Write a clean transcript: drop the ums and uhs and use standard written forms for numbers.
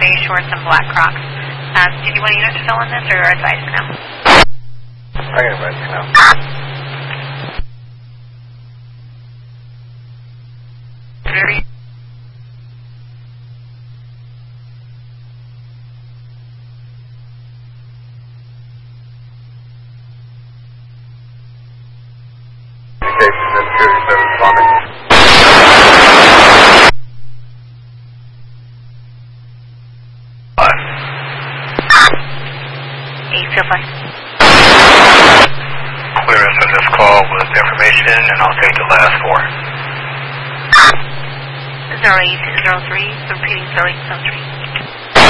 beige shorts and black Crocs. Did you want a unit to fill in this or advice for now? I got advice for now. Very. Clearance on this call with information, and I'll take the last four. 0803, repeating 0803.